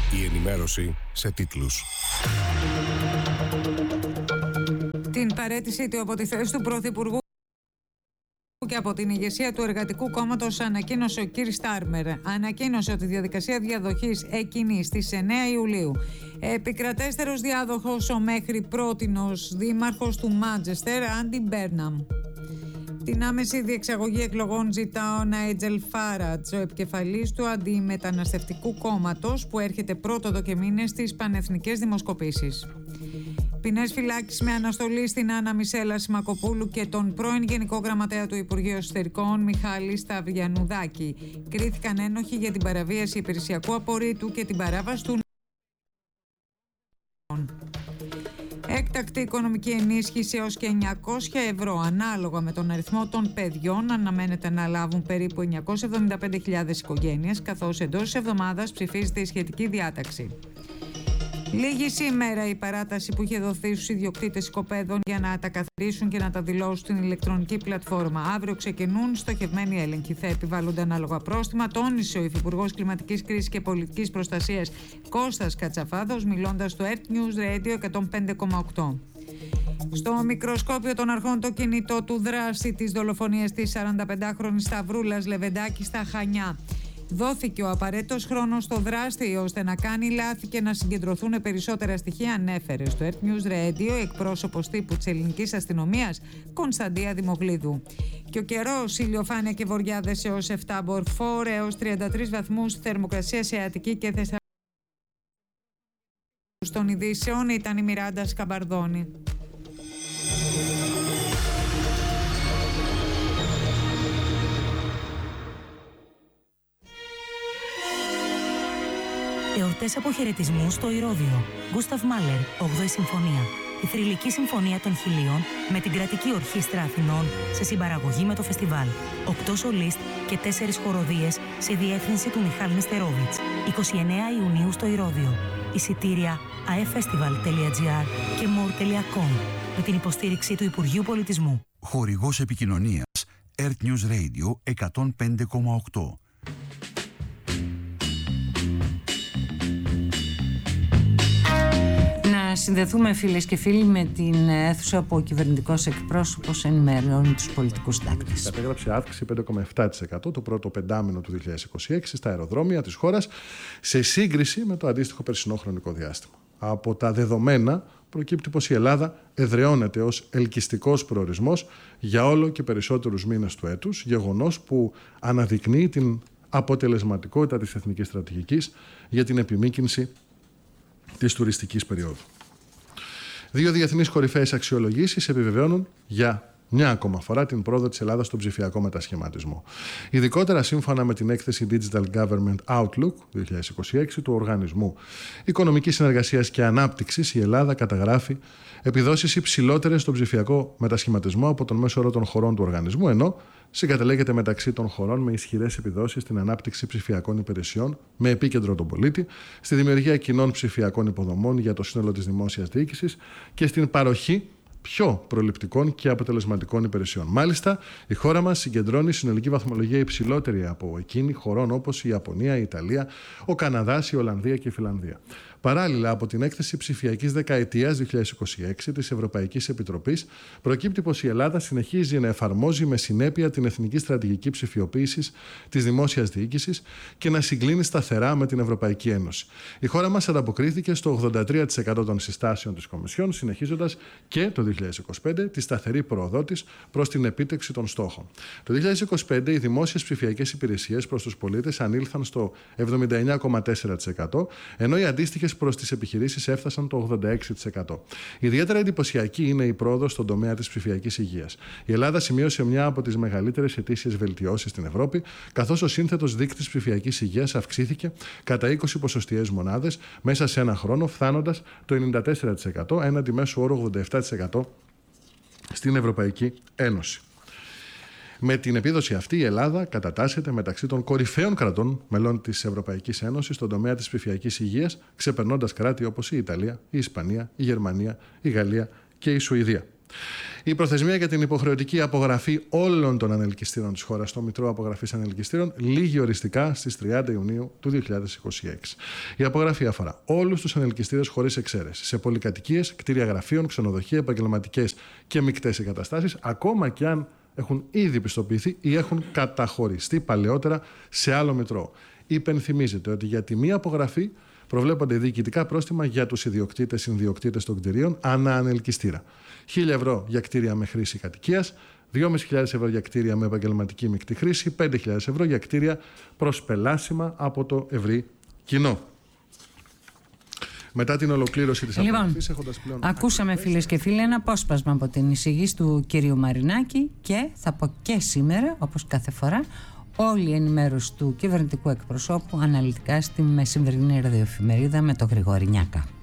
Η ενημέρωση σε τίτλους. Την παραίτησή του από τη θέση του Πρωθυπουργού και από την ηγεσία του Εργατικού Κόμματος ανακοίνωσε ο κ. Στάρμερ. Ανακοίνωσε ότι η διαδικασία διαδοχής εκκινεί στις 9 Ιουλίου. Επικρατέστερος διάδοχος ο μέχρι πρότινος δήμαρχος του Μάντσεστερ, Άντι Μπέρναμ. Την άμεση διεξαγωγή εκλογών ζητά ο Νάιτζελ Φάρατζ, ο επικεφαλής του Αντιμεταναστευτικού Κόμματος, που έρχεται πρώτο εδώ και μήνες στις πανεθνικές δημοσκοπήσεις. Ποινές φυλάκισης με αναστολή στην Άννα Μισέλα Σιμακοπούλου και τον πρώην Γενικό Γραμματέα του Υπουργείου Εσωτερικών Μιχάλη Σταυριανουδάκη. Κρίθηκαν ένοχοι για την παραβίαση υπηρεσιακού απορρίτου και την παράβαση του. Έκτακτη οικονομική ενίσχυση έως και 900 ευρώ ανάλογα με τον αριθμό των παιδιών αναμένεται να λάβουν περίπου 975.000 οικογένειες, καθώς εντός της εβδομάδας ψηφίζεται η σχετική διάταξη. Λίγη σήμερα η παράταση που είχε δοθεί στους ιδιοκτήτες οικοπαίδων για να τα καθαρίσουν και να τα δηλώσουν στην ηλεκτρονική πλατφόρμα. Αύριο ξεκινούν στοχευμένοι έλεγχοι. Θα επιβάλλονται ανάλογα πρόστιμα, τόνισε ο Υφυπουργός Κλιματικής Κρίσης και Πολιτικής Προστασίας Κώστας Κατσαφάδος, μιλώντας στο Earth News Radio 105,8. Στο μικροσκόπιο των αρχών το κινητό του δράστη της δολοφονίας της 45χρονης Σταυρούλας Λεβεντάκη στα Χανιά. Δόθηκε ο απαραίτητος χρόνος στο δράστη ώστε να κάνει λάθη και να συγκεντρωθούν περισσότερα στοιχεία, ανέφερε στο Earth News Radio εκπρόσωπος τύπου της ελληνικής αστυνομίας Κωνσταντία Δημογλίδου. Και ο καιρός, ηλιοφάνεια και βοριάδες έως 7 μποφόρ, έως 33 βαθμούς θερμοκρασία σε Αττική και Θεσσαλονίκη. Των ειδήσεων ήταν η Μιράντα Σκαμπαρδόνη. Εορτές αποχαιρετισμού στο Ηρώδειο. Γκούσταβ Μάλερ, 8η Συμφωνία. Η θρυλική συμφωνία των Χιλίων με την κρατική ορχήστρα Αθηνών σε συμπαραγωγή με το φεστιβάλ. 8 σολίστ και 4 χοροδίες σε διεύθυνση του Μιχάλη Νεστερόβιτς. 29 Ιουνίου στο Ηρώδειο. Εισιτήρια aeffestival.gr και more.com με την υποστήριξη του Υπουργείου Πολιτισμού. Χορηγός επικοινωνίας Earth News Radio 105,8. Να συνδεθούμε, φίλες και φίλοι, με την αίθουσα που ο κυβερνητικός εκπρόσωπος ενημερώνει τους πολιτικούς συντάκτες. Κατέγραψε αύξηση 5,7% το πρώτο πεντάμινο του 2026 στα αεροδρόμια της χώρας σε σύγκριση με το αντίστοιχο περσινό χρονικό διάστημα. Από τα δεδομένα προκύπτει πως η Ελλάδα εδραιώνεται ως ελκυστικός προορισμός για όλο και περισσότερους μήνες του έτους, γεγονός που αναδεικνύει την αποτελεσματικότητα της εθνικής στρατηγικής για την επιμήκυνση της τουριστικής περίοδου. 2 διεθνείς κορυφαίες αξιολογήσεις επιβεβαιώνουν για μια ακόμα φορά την πρόοδο της Ελλάδας στον ψηφιακό μετασχηματισμό. Ειδικότερα, σύμφωνα με την έκθεση Digital Government Outlook 2026 του Οργανισμού Οικονομικής Συνεργασίας και Ανάπτυξης, η Ελλάδα καταγράφει επιδόσεις υψηλότερες στον ψηφιακό μετασχηματισμό από τον μέσο όρο των χωρών του οργανισμού, ενώ συγκατελέγεται μεταξύ των χωρών με ισχυρές επιδόσεις στην ανάπτυξη ψηφιακών υπηρεσιών με επίκεντρο τον πολίτη, στη δημιουργία κοινών ψηφιακών υποδομών για το σύνολο της δημόσιας διοίκησης και στην παροχή πιο προληπτικών και αποτελεσματικών υπηρεσιών. Μάλιστα, η χώρα μας συγκεντρώνει συνολική βαθμολογία υψηλότερη από εκείνη χωρών όπως η Ιαπωνία, η Ιταλία, ο Καναδάς, η Ολλανδία και η Φιλανδία. Παράλληλα, από την έκθεση ψηφιακής δεκαετίας 2026 της Ευρωπαϊκής Επιτροπής, προκύπτει πως η Ελλάδα συνεχίζει να εφαρμόζει με συνέπεια την εθνική στρατηγική ψηφιοποίησης της δημόσιας διοίκησης και να συγκλίνει σταθερά με την Ευρωπαϊκή Ένωση. Η χώρα μας ανταποκρίθηκε στο 83% των συστάσεων της Κομισιόν, συνεχίζοντας και το 2025 τη σταθερή πρόοδό της προς την επίτευξη των στόχων. Το 2025 οι δημόσιες ψηφιακές υπηρεσίες προς τους πολίτες ανήλθαν στο 79,4%, ενώ οι αντίστοιχες προς τις επιχειρήσεις έφτασαν το 86%. Ιδιαίτερα εντυπωσιακή είναι η πρόοδος στον τομέα της ψηφιακής υγείας. Η Ελλάδα σημείωσε μια από τις μεγαλύτερες ετήσιες βελτιώσεις στην Ευρώπη, καθώς ο σύνθετος δείκτης ψηφιακής υγείας αυξήθηκε κατά 20 ποσοστιαίες μονάδες μέσα σε ένα χρόνο, φτάνοντας το 94% έναντι μέσου όρου 87% στην Ευρωπαϊκή Ένωση. Με την επίδοση αυτή, η Ελλάδα κατατάσσεται μεταξύ των κορυφαίων κρατών μελών της Ευρωπαϊκής Ένωσης στον τομέα της ψηφιακής υγείας, ξεπερνώντας κράτη όπως η Ιταλία, η Ισπανία, η Γερμανία, η Γαλλία και η Σουηδία. Η προθεσμία για την υποχρεωτική απογραφή όλων των ανελκυστήρων της χώρας στο Μητρό Απογραφής Ανελκυστήρων λήγει οριστικά στις 30 Ιουνίου του 2026. Η απογραφή αφορά όλους τους ανελκυστήρες χωρίς εξαίρεση, σε πολυκατοικίες, κτίρια γραφείων, ξενοδοχεία, επαγγελματικές και μεικτές εγκαταστάσεις, ακόμα και αν έχουν ήδη πιστοποιηθεί ή έχουν καταχωριστεί παλαιότερα σε άλλο Μητρό. Υπενθυμίζεται ότι για τη μία απογραφή προβλέπονται διοικητικά πρόστιμα για τους ιδιοκτήτες, συνδιοκτήτες των κτηρίων ανά ανελκυστήρα. 1.000 ευρώ για κτίρια με χρήση κατοικίας, 2.500 ευρώ για κτίρια με επαγγελματική μεικτή χρήση, 5.000 ευρώ για κτίρια προσπελάσιμα από το ευρύ κοινό. Μετά την ολοκλήρωση της απογραφής, έχοντας πλέον... Ακούσαμε, φίλες και φίλοι, ένα απόσπασμα από την εισηγήση του κυρίου Μαρινάκη και θα πω και σήμερα, όπως κάθε φορά, όλη η ενημέρωση του κυβερνητικού εκπροσώπου αναλυτικά στη μεσημβρινή ραδιοεφημερίδα με τον Γρηγόρη Νιάκα.